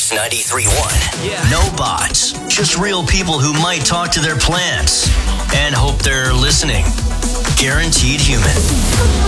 Kiss 93.1. Yeah. No bots, just real people who might talk to their plants and hope they're listening. Guaranteed Human.